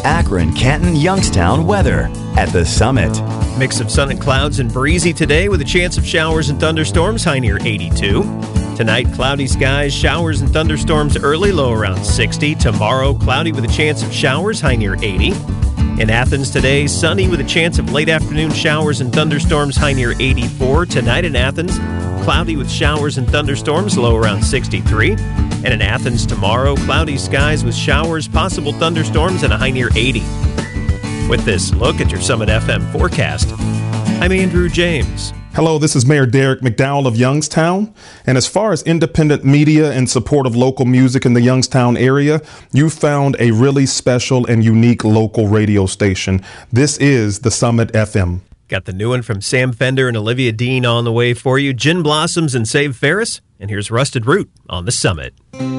Akron, Canton, Youngstown weather at the Summit. Mix of sun and clouds and breezy today with a chance of showers and thunderstorms, high near 82. Tonight, cloudy skies, showers and thunderstorms early, low around 60. Tomorrow, cloudy with a chance of showers, high near 80. In Athens today, sunny with a chance of late afternoon showers and thunderstorms, high near 84. Tonight in Athens, cloudy with showers and thunderstorms, low around 63. And in Athens tomorrow, cloudy skies with showers, possible thunderstorms, and a high near 80. With this look at your Summit FM forecast, I'm Andrew James. Hello, this is Mayor Derek McDowell of Youngstown. And as far as independent media and support of local music in the Youngstown area, you found a really special and unique local radio station. This is the Summit FM. Got the new one from Sam Fender and Olivia Dean on the way for you. Gin Blossoms and Save Ferris. And here's Rusted Root on the Summit.